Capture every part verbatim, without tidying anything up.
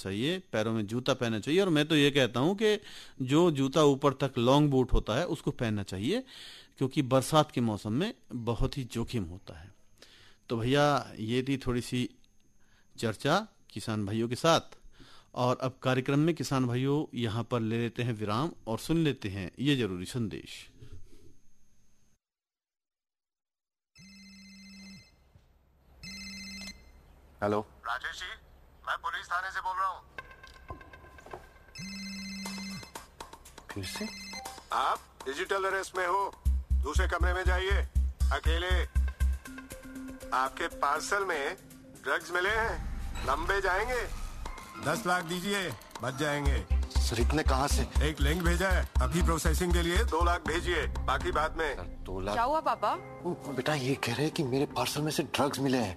चाहिए, पैरों में जूता पहनना चाहिए। और मैं तो ये कहता हूँ कि जो जूता ऊपर तक लॉन्ग बूट होता है उसको पहनना चाहिए, क्योंकि बरसात के मौसम में बहुत ही जोखिम होता है। तो भैया ये थी थोड़ी सी चर्चा किसान भाइयों के साथ, और अब कार्यक्रम में किसान भाइयों यहाँ पर ले लेते हैं विराम और सुन लेते हैं ये जरूरी संदेश। हेलो राजेश जी, मैं पुलिस थाने से बोल रहा हूँ। फिर से? आप डिजिटल अरेस्ट में हो, दूसरे कमरे में जाइए अकेले। आपके पार्सल में ड्रग्स मिले हैं, लंबे जाएंगे। दस लाख दीजिए, बच जाएंगे। सर इतने कहाँ से? एक लिंक भेजा है, अभी प्रोसेसिंग के लिए दो लाख भेजिए, बाकी बाद में। दो लाख? क्या हुआ पापा? बेटा ये कह रहे हैं कि मेरे पार्सल में से ड्रग्स मिले हैं।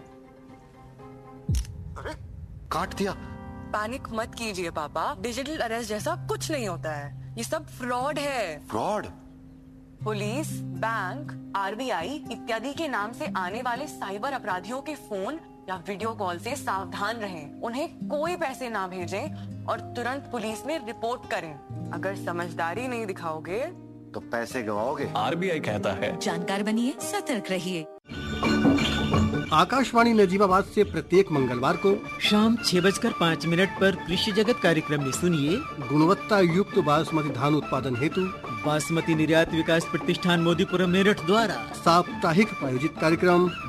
अरे काट दिया। पैनिक मत कीजिए पापा, डिजिटल अरेस्ट जैसा कुछ नहीं होता है, ये सब फ्रॉड है। फ्रॉड? पुलिस, बैंक, आरबीआई इत्यादि के नाम से आने वाले साइबर अपराधियों के फोन या वीडियो कॉल से सावधान रहें। उन्हें कोई पैसे ना भेजें और तुरंत पुलिस में रिपोर्ट करें। अगर समझदारी नहीं दिखाओगे तो पैसे गवाओगे। आरबीआई कहता है जानकार बनिए, सतर्क रहिए। आकाशवाणी नजीबाबाद से प्रत्येक मंगलवार को शाम छह बजकर पाँच मिनट पर कृषि जगत कार्यक्रम में सुनिए गुणवत्ता युक्त बासमती धान उत्पादन हेतु बासमती निर्यात विकास प्रतिष्ठान मोदीपुरम मेरठ द्वारा साप्ताहिक प्रायोजित कार्यक्रम